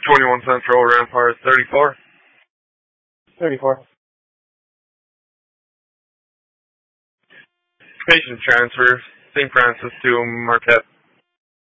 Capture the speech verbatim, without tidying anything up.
twenty-one Central, Rampart thirty-four. thirty-four. Patient transfer, Saint Francis to Marquette.